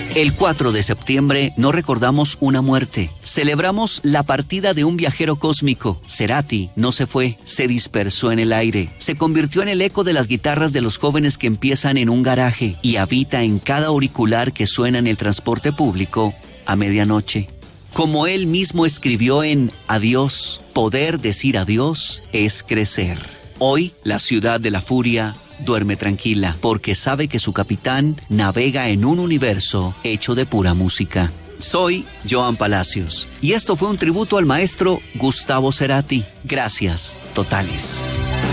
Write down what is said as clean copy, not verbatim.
El 4 de septiembre no recordamos una muerte. Celebramos la partida de un viajero cósmico. Cerati no se fue, se dispersó en el aire. Se convirtió en el eco de las guitarras de los jóvenes que empiezan en un garaje y habita en cada auricular que suena en el transporte público a medianoche. Como él mismo escribió en Adiós, poder decir adiós es crecer. Hoy, la ciudad de la furia duerme tranquila porque sabe que su capitán navega en un universo hecho de pura música. Soy Joan Palacios y esto fue un tributo al maestro Gustavo Cerati. Gracias totales.